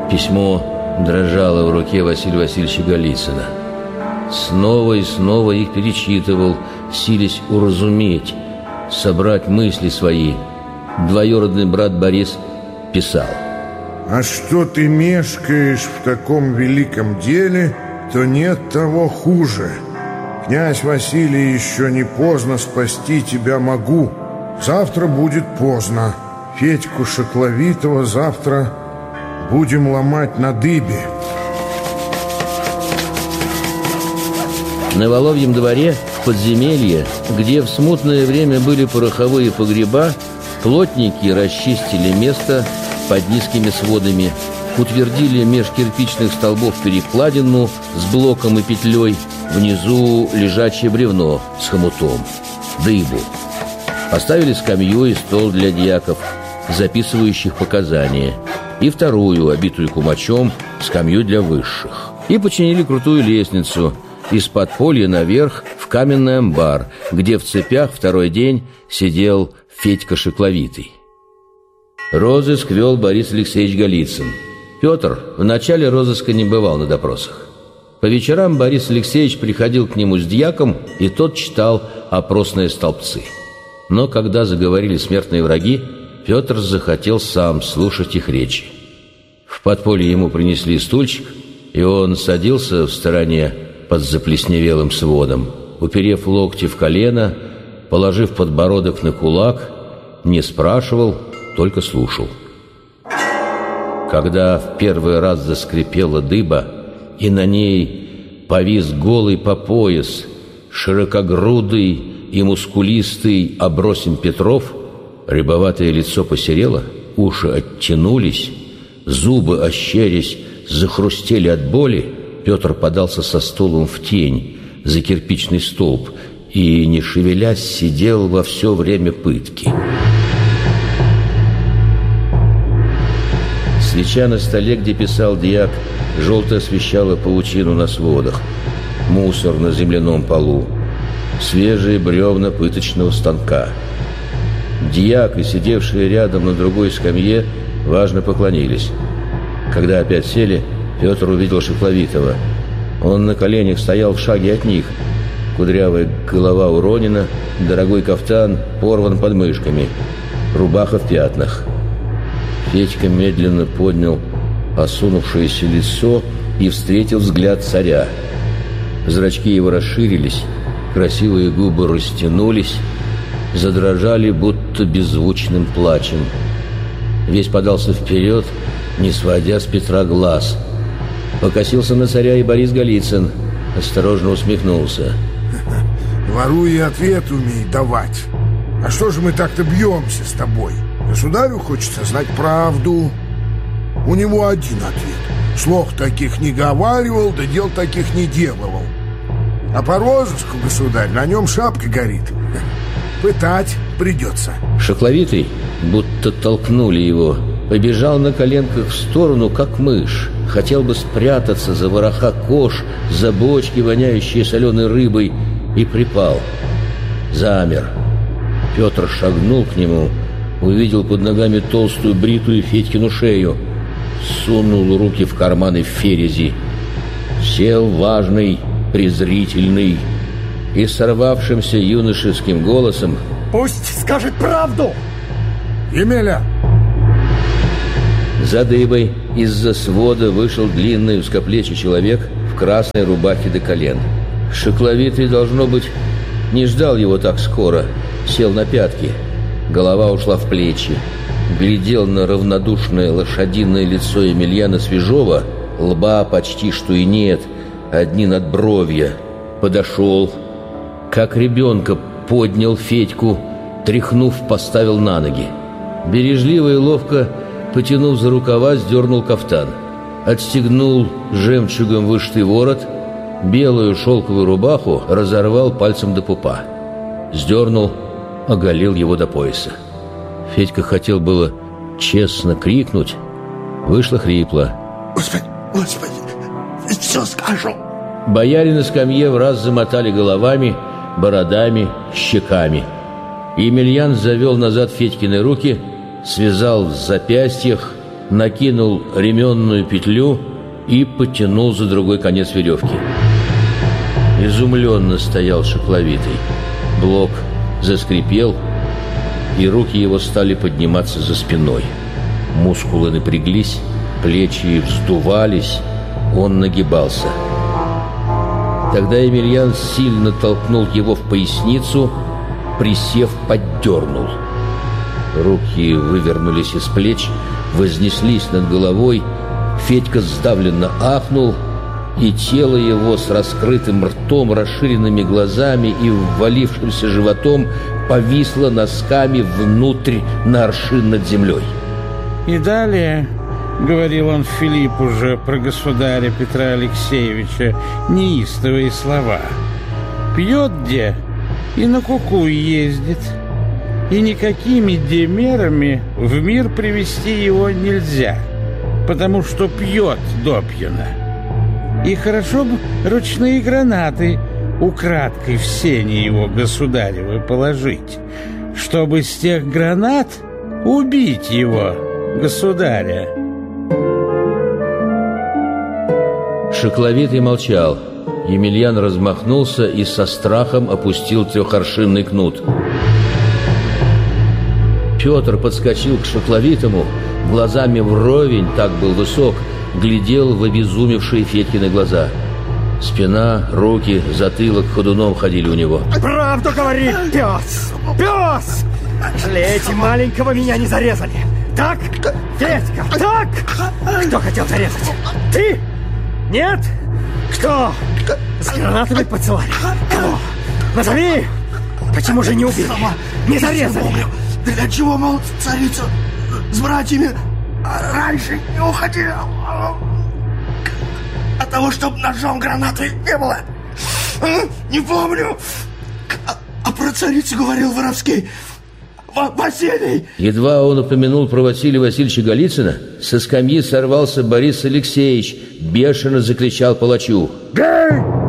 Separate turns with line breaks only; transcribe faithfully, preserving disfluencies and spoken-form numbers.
Письмо дрожало в руке Василия Васильевича Голицына. Снова и снова их перечитывал, силясь уразуметь, собрать мысли свои. Двоюродный брат Борис писал:
«А что ты мешкаешь в таком великом деле, то нет того хуже. Князь Василий, еще не поздно, спасти тебя могу. Завтра будет поздно. Федьку Шакловитова завтра будем ломать на дыбе».
На Воловьем дворе, в подземелье, где в смутное время были пороховые погреба, плотники расчистили место под низкими сводами, утвердили меж кирпичных столбов перекладину с блоком и петлей, внизу лежачее бревно с хомутом, дыбу. Поставили скамью и стол для дьяков, записывающих показания, и вторую, обитую кумачом, скамью для высших. И починили крутую лестницу из подполья наверх в каменный амбар, где в цепях второй день сидел Федька Шакловитый. Розыск вел Борис Алексеевич Голицын. Петр в начале розыска не бывал на допросах. По вечерам Борис Алексеевич приходил к нему с дьяком, и тот читал опросные столбцы. Но когда заговорили смертные враги, Петр захотел сам слушать их речи. В подполье ему принесли стульчик, и он садился в стороне под заплесневелым сводом, уперев локти в колено, положив подбородок на кулак, не спрашивал, только слушал. Когда в первый раз заскрипела дыба, и на ней повис голый по пояс широкогрудый и мускулистый Абросим Петров, рябоватое лицо посерело, уши оттянулись, зубы, ощерясь, захрустели от боли, Петр подался со стулом в тень за кирпичный столб и, не шевелясь, сидел во все время пытки. Свеча на столе, где писал дьяк, желто освещала паутину на сводах, мусор на земляном полу, свежие бревна пыточного станка. Дьяк и сидевшие рядом на другой скамье важно поклонились. Когда опять сели, Петр увидел Шакловитова. Он на коленях стоял в шаге от них. Кудрявая голова уронена, дорогой кафтан порван подмышками, рубаха в пятнах. Федька медленно поднял осунувшееся лицо и встретил взгляд царя. Зрачки его расширились, красивые губы растянулись, задрожали, будто беззвучным плачем. Весь подался вперед, не сводя с Петра глаз. Покосился на царя и Борис Голицын, осторожно усмехнулся.
Воруй и ответ умей давать. А что же мы так-то бьемся с тобой? Государю хочется знать правду. У него один ответ: слов таких не говаривал, да дел таких не делал. А по розыску, государь, на нем шапка горит. Пытать придется.
Шакловитый, будто толкнули его, побежал на коленках в сторону, как мышь. Хотел бы спрятаться за вороха кож, за бочки, воняющие соленой рыбой, и припал. Замер. Петр шагнул к нему, увидел под ногами толстую бритую Федькину шею, сунул руки в карманы ферези, сел важный, презрительный и сорвавшимся юношеским голосом:
«Пусть скажет правду!»
«Емеля!»
За дыбой из-за свода вышел длинный узкоплечий человек в красной рубахе до колен. Шакловитый, должно быть, не ждал его так скоро, сел на пятки. Голова ушла в плечи. Глядел на равнодушное лошадиное лицо Емельяна Свежова, лба почти что и нет, одни надбровья. Подошел, как ребенка, поднял Федьку, тряхнув, поставил на ноги. Бережливо и ловко, потянув за рукава, сдернул кафтан. Отстегнул жемчугом вышитый ворот, белую шелковую рубаху разорвал пальцем до пупа. Сдернул, оголил его до пояса. Федька хотел было честно крикнуть, вышло хрипло:
«Господи, Господи, все скажу!»
Бояре на скамье в раз замотали головами, бородами, щеками. Емельян завел назад Федькины руки, связал в запястьях, накинул ременную петлю и потянул за другой конец веревки. Изумленно стоял Шакловитый. Блок заскрипел, и руки его стали подниматься за спиной. Мускулы напряглись, плечи вздувались, он нагибался. Тогда Емельян сильно толкнул его в поясницу, присев, поддернул. Руки вывернулись из плеч, вознеслись над головой. Федька сдавленно ахнул, и тело его с раскрытым ртом, расширенными глазами и ввалившимся животом повисло носками внутрь на аршин над землей.
И далее, говорил он Филиппу же про государя Петра Алексеевича, неистовые слова. Пьет где и на куку ездит, и никакими демерами в мир привести его нельзя, потому что пьет допьяно. И хорошо бы ручные гранаты украдкой в сени его государевы положить, чтобы с тех гранат убить его, государя.
Шакловитый молчал. Емельян размахнулся и со страхом опустил трехаршинный кнут. Петр подскочил к Шакловитому, глазами вровень, так был высок, глядел в обезумевшие Федькины глаза. Спина, руки, затылок ходуном ходили у него.
Правду говорит пес! Пес! Жалеете, маленького меня не зарезали. Так? Федька, так? Кто хотел зарезать? Ты? Нет? Кто? С гранатами поцеловали? Кого? Назови! Почему же не убили? Не зарезали?
Для чего, мол, царица с братьями раньше не уходила? От того, чтобы ножом гранаты не было. Не помню. А, а про царицу говорил Воровский. Василий!
Едва он упомянул про Василия Васильевича Голицына, со скамьи сорвался Борис Алексеевич, бешено закричал палачу: «Бей!